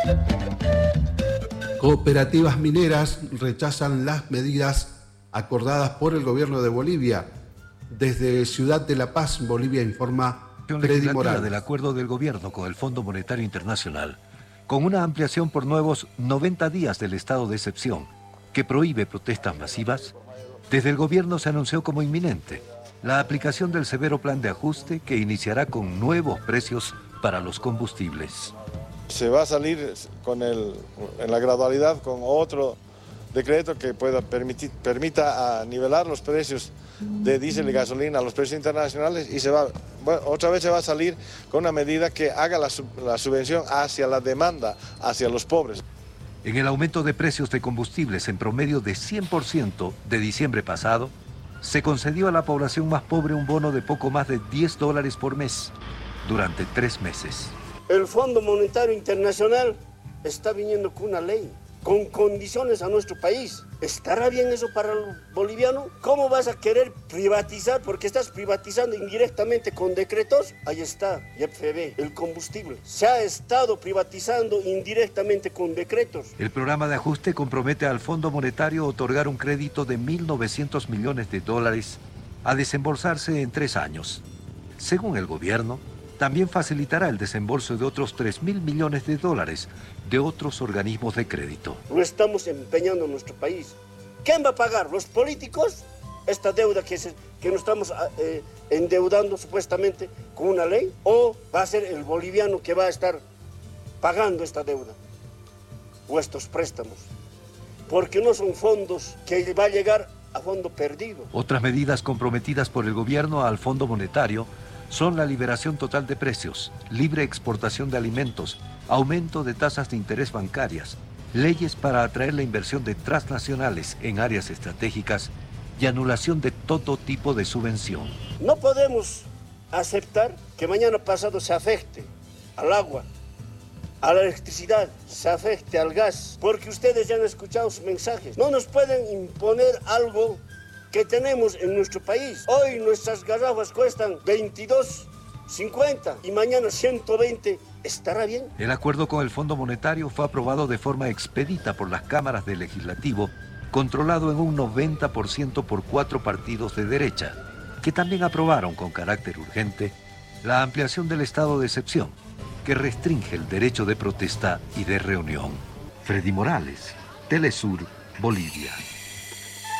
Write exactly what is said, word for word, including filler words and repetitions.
Cooperativas mineras rechazan las medidas acordadas por el gobierno de Bolivia. Desde Ciudad de La Paz, Bolivia, informa Freddy Morales. Del acuerdo del gobierno con el Fondo Monetario Internacional, con una ampliación por nuevos noventa días del estado de excepción, que prohíbe protestas masivas, desde el gobierno se anunció como inminente la aplicación del severo plan de ajuste que iniciará con nuevos precios para los combustibles. Se va a salir con el, en la gradualidad con otro decreto que pueda permitir, permita a nivelar los precios de diésel y gasolina a los precios internacionales, y se va, bueno, otra vez se va a salir con una medida que haga la, la subvención hacia la demanda, hacia los pobres. En el aumento de precios de combustibles en promedio de cien por ciento de diciembre pasado, se concedió a la población más pobre un bono de poco más de diez dólares por mes durante tres meses. El Fondo Monetario Internacional está viniendo con una ley, con condiciones a nuestro país. ¿Estará bien eso para el boliviano? ¿Cómo vas a querer privatizar? Porque estás privatizando indirectamente con decretos. Ahí está, Y P F B, el combustible. Se ha estado privatizando indirectamente con decretos. El programa de ajuste compromete al Fondo Monetario a otorgar un crédito de mil novecientos millones de dólares a desembolsarse en tres años. Según el gobierno, también facilitará el desembolso de otros tres mil millones de dólares de otros organismos de crédito. Lo estamos empeñando en nuestro país. ¿Quién va a pagar? ¿Los políticos? Esta deuda que, se, que nos estamos eh, endeudando supuestamente con una ley. ¿O va a ser el boliviano que va a estar pagando esta deuda o estos préstamos? Porque no son fondos que va a llegar a fondo perdido. Otras medidas comprometidas por el gobierno al Fondo Monetario son la liberación total de precios, libre exportación de alimentos, aumento de tasas de interés bancarias, leyes para atraer la inversión de transnacionales en áreas estratégicas y anulación de todo tipo de subvención. No podemos aceptar que mañana pasado se afecte al agua, a la electricidad, se afecte al gas, porque ustedes ya han escuchado sus mensajes. No nos pueden imponer algo que tenemos en nuestro país. Hoy nuestras garrafas cuestan veintidós cincuenta y mañana ciento veinte. ¿Estará bien? El acuerdo con el Fondo Monetario fue aprobado de forma expedita por las cámaras del Legislativo, controlado en un noventa por ciento por cuatro partidos de derecha, que también aprobaron con carácter urgente la ampliación del estado de excepción, que restringe el derecho de protesta y de reunión. Freddy Morales, Telesur, Bolivia.